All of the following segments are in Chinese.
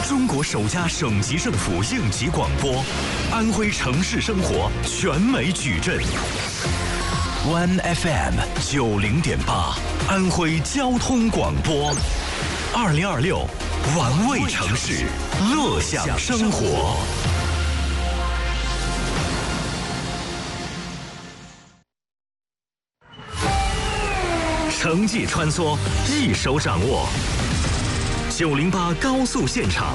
中国首家省级政府应急广播，安徽城市生活全美矩阵。One FM 90.8，安徽交通广播。2026，玩味城市，乐享生活。城际穿梭，一手掌握。908高速现场。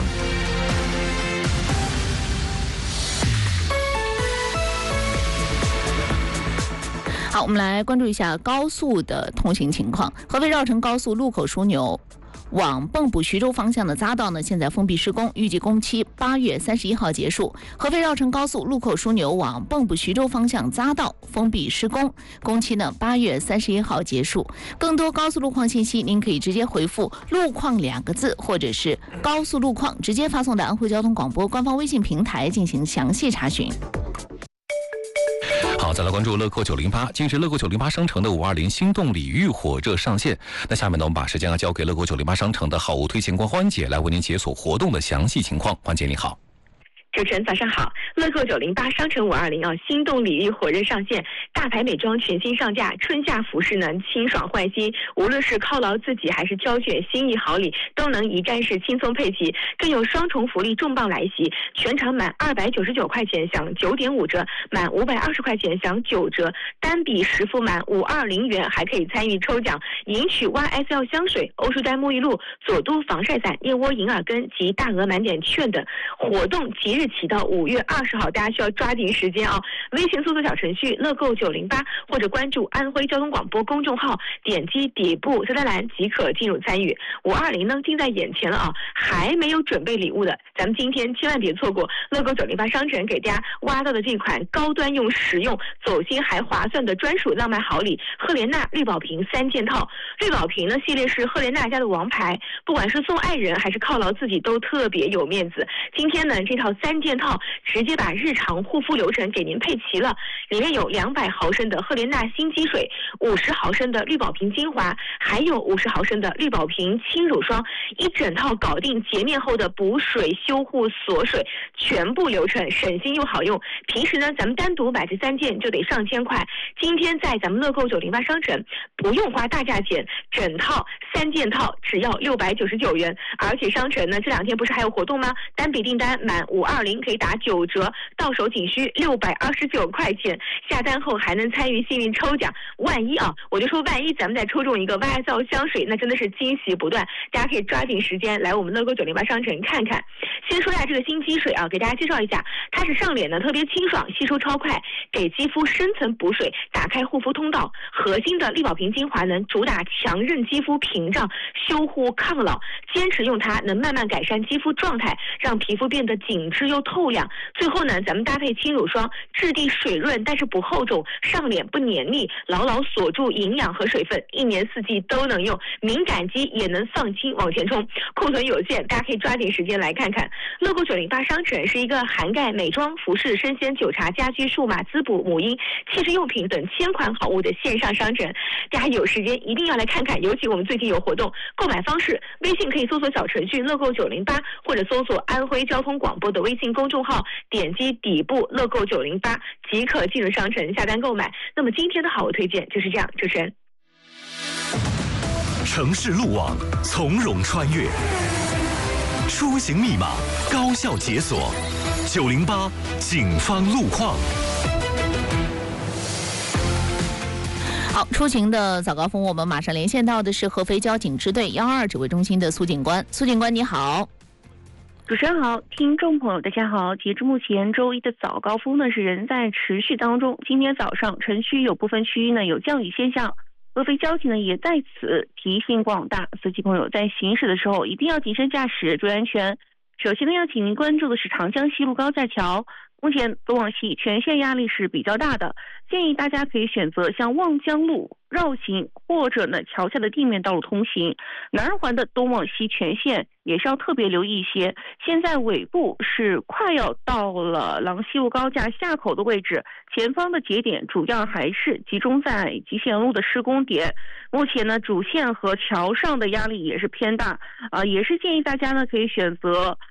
好，我们来关注一下高速的通行情况。合肥绕城高速路口枢纽往蚌埠徐州方向的匝道呢，现在封闭施工，预计工期8月31号结束。合肥绕城高速路口枢纽往蚌埠徐州方向匝道封闭施工，工期呢8月31号结束。更多高速路况信息，您可以直接回复“路况”2个字，或者是“高速路况”，直接发送到安徽交通广播官方微信平台进行详细查询。 好，再来关注乐购908。近日，乐购908商城的520心动礼遇火热上线。那下面呢，我们把时间交给乐购908商城的好物推荐官欢姐，来为您解锁活动的详细情况。欢姐你好。 主持人早上好，乐购908商城520心动礼遇火热上线，大牌美妆全新上架，春夏服饰呢清爽换新，无论是犒劳自己还是挑选心意好礼，都能一站式轻松配齐，更有双重福利重磅来袭，全场满299块钱享9.5折，满520块钱享9折，单笔实付满520元还可以参与抽奖，赢取 YSL 香水、欧舒丹沐浴露、佐都防晒伞、燕窝银耳根及大额满点券等。活动即日起到5月20号，大家需要抓紧时间啊！微信搜索小程序乐购908，或者关注安徽交通广播公众号，点击底部菜单栏即可进入参与。520呢近在眼前了啊，还没有准备礼物的，咱们今天千万别错过乐购908商城给大家挖到的这款高端又实用、走心还划算的专属浪漫好礼——赫莲娜绿宝瓶3件套。绿宝瓶呢系列是赫莲娜家的王牌，不管是送爱人还是犒劳自己都特别有面子。今天呢这套3件套直接把日常护肤流程给您配齐了，里面有200毫升的赫莲娜新肌水，50毫升的绿宝瓶精华，还有50毫升的绿宝瓶轻乳霜，一整套搞定洁面后的补水、修护、锁水，全部流程省心又好用。平时呢咱们单独买这3件就得上千块，今天在咱们乐购908商城不用花大价钱，整套3件套只要699元，而且商城呢这2天不是还有活动吗？单笔订单满520可以打9折，到手仅需629块钱，下单后还能参与幸运抽奖。万一我就说万一咱们再抽中一个 YSL 香水，那真的是惊喜不断，大家可以抓紧时间来我们乐购908商城看看。先说一下这个新肌水给大家介绍一下，它是上脸呢特别清爽，吸收超快，给肌肤深层补水，打开护肤通道。核心的绿宝瓶精华能主打强韧肌肤屏障，修护抗老，坚持用它能慢慢改善肌肤状态，让皮肤变得紧致又透亮。最后呢咱们搭配轻乳霜，质地水润但是不厚重，上脸不黏腻，牢牢锁住营养和水分，1年4季都能用，敏感肌也能放心往前冲。库存有限，大家可以抓紧时间来看看。乐购908商城是一个涵盖美妆、服饰、生鲜、酒茶、家居、数码、滋补、母婴、汽车用品等1000款好物的线上商城，大家有时间一定要来看看。尤其我们最近有活动，购买方式微信可以搜索小程序乐购908，或者搜索安徽交通广播的微信公众号，点击底部乐购908即可进入商城下单购买。那么今天的好物推荐就是这样，主持人。 城市路网从容穿越，出行密码高效解锁。908警方路况。 好，出行的早高峰，我们马上连线到的是合肥交警支队122指挥中心的苏警官。苏警官你好。 主持人好，听众朋友大家好。截至目前，周一的早高峰呢是仍在持续当中。今天早上城区有部分区域呢有降雨现象，合肥交警呢也在此提醒广大司机朋友，在行驶的时候一定要谨慎驾驶，注意安全。首先呢，要请您关注的是长江西路高架桥。目前东往西全线压力是比较大的，建议大家可以选择向望江路绕行，或者呢桥下的地面道路通行。南二环的东往西全线也是要特别留意一些。现在尾部是快要到了廊西路高架下口的位置，前方的节点主要还是集中在集贤路的施工点。目前呢主线和桥上的压力也是偏大也是建议大家呢可以选择